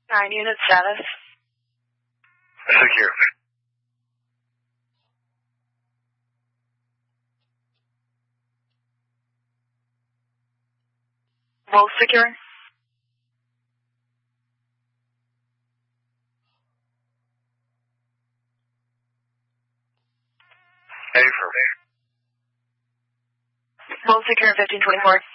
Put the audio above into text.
9 unit status. Secure. Both secure. Affirmative. Both secure 1524.